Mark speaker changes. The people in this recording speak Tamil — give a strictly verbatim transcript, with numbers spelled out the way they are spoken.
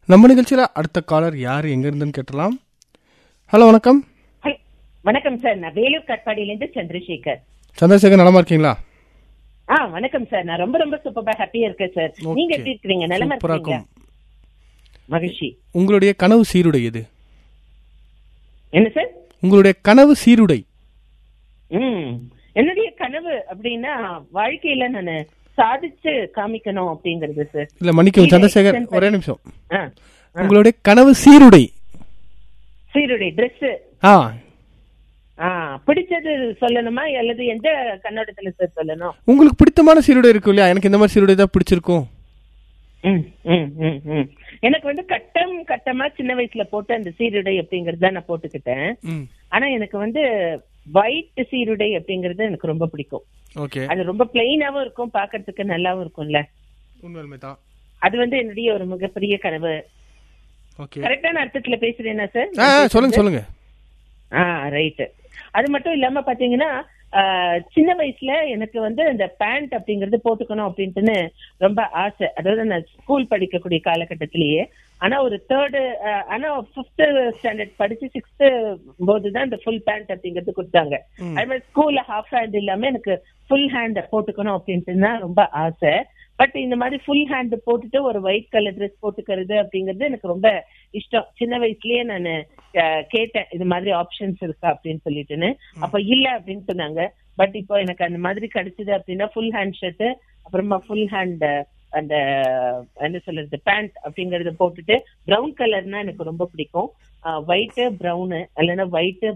Speaker 1: நம்ம நிகழ்ச்சியில அடுத்த காலர் யார் எங்க இருந்துன்னு கேட்டலாம். ஹலோ, வணக்கம்.
Speaker 2: வணக்கம் சார், நான் வேலூர் கட்பாடியிலேருந்து சந்திரசேகர்.
Speaker 1: சந்திரசேகர், நலமா இருக்கீங்களா?
Speaker 2: ஆ வணக்கம் சார், நான் ரொம்ப ரொம்ப சூப்பரா ஹாப்பியா இருக்கேன் சார். நீங்க எப்படி இருக்கீங்க? நலமா இருக்கீங்க? மகிழ்ச்சி.
Speaker 1: உங்களுடைய கனவு சீருடை எது?
Speaker 2: என்ன சார்?
Speaker 1: உங்களுடைய கனவு சீருடை?
Speaker 2: ம் என்னுடைய கனவு அப்படின்னா வாழ்க்கையில நான் சாதிச்சு காமிக்கணும் அப்படிங்கறது சார்.
Speaker 1: இல்ல, மன்னிக்கவும் சந்திரசேகர், ஒரே நிமிஷம். உங்களுடைய கனவு சீருடை?
Speaker 2: சீருடை ட்ரெஸ்.
Speaker 1: ஆ
Speaker 2: ஆ பிடிச்சது சொல்லணுமா அல்லது எந்த கண்ணோட்டத்துல சார் சொல்லணும்?
Speaker 1: உங்களுக்கு பிடித்தமான சீருடை இருக்கும் இல்லையா? எனக்கு இந்த மாதிரி சீருடை தான் பிடிச்சிருக்கும்.
Speaker 2: எனக்கு வந்து கட்டம் கட்டமா சின்ன வயசுல போட்டு அந்த சீருடை அப்படிங்கறத நான் போட்டுக்கிட்டேன். ஆனா எனக்கு வந்து ஒயிட் சீருடை அப்படிங்கறது எனக்கு ரொம்ப பிடிக்கும்.
Speaker 1: ஓகே.
Speaker 2: அது ரொம்ப பிளைனாவும் இருக்கும், பாக்கிறதுக்கு நல்லாவும் இருக்கும்ல.
Speaker 1: உண்மைதான்.
Speaker 2: அது வந்து என்னுடைய ஒரு மிகப்பெரிய கனவு.
Speaker 1: ஓகே.
Speaker 2: கரெக்டான அர்த்தத்துல பேசுறேன்னா சார்?
Speaker 1: சொல்லுங்க சொல்லுங்க.
Speaker 2: ஆ ரைட். அது மட்டும் இல்லாம பாத்தீங்கன்னா சின்ன வயசுல எனக்கு வந்து இந்த பேண்ட் அப்படிங்கறது போட்டுக்கணும் அப்படின்ட்டுன்னு ரொம்ப ஆசை. அதாவது நான் ஸ்கூல் படிக்கக்கூடிய காலகட்டத்திலேயே. ஆனா ஒரு தேர்டு ஆனா பிப்த் ஸ்டாண்டர்ட் படிச்சு சிக்ஸ்த் போதுதான் இந்த ஃபுல் பேண்ட் அப்படிங்கறது கொடுத்தாங்க. அது மாதிரி ஸ்கூல்ல ஹாஃப் ஹேண்ட் இல்லாம எனக்கு ஃபுல் ஹேண்ட் போட்டுக்கணும் அப்படின்ட்டு தான் ரொம்ப ஆசை. பட் இந்த மாதிரி ஃபுல் ஹேண்ட் போட்டுட்டு ஒரு ஒயிட் கலர் ட்ரெஸ் போட்டுக்கிறது அப்படிங்கறது எனக்கு ரொம்ப இஷ்டம். சின்ன வயசுலயே நான் கேட்டேன் இது மாதிரி ஆப்ஷன்ஸ் இருக்கா அப்படின்னு சொல்லிட்டுன்னு. அப்ப இல்ல அப்படின்னு சொன்னாங்க. பட் இப்போ எனக்கு அந்த மாதிரி கிடைச்சது அப்படின்னா ஃபுல் ஹேண்ட் ஷர்ட், அப்புறமா ஃபுல் ஹேண்ட் அந்த என்ன சொல்றது பேண்ட் அப்படிங்கறத போட்டுட்டு, பிரவுன் கலர்னா எனக்கு ரொம்ப பிடிக்கும். ஒயிட் பிரவுனு இல்லைன்னா ஒயிட்